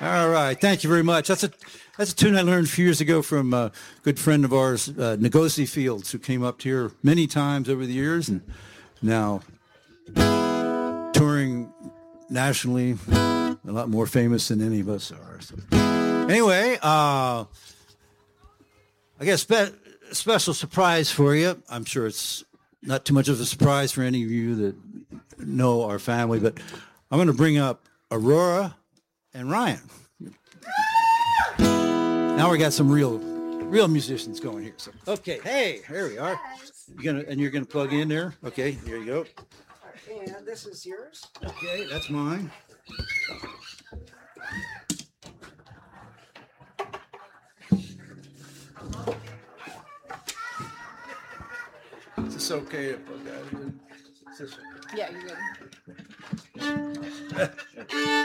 All right. Thank you very much. That's a tune I learned a few years ago from a good friend of ours, Ngozi Fields, who came up here many times over the years and now touring nationally, a lot more famous than any of us are. So. Anyway, I guess a special surprise for you. I'm sure it's not too much of a surprise for any of you that know our family, but I'm going to bring up Aurora and Ryan. Now we got some real musicians going here. So okay, hey, here we are. You're gonna plug in there. Okay, here you go. And this is yours. Okay, that's mine. Is this okay to plug that in? Yeah, you're good.